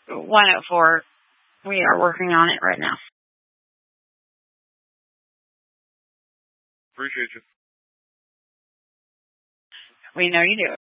104. We are working on it right now. Appreciate you. We know you do.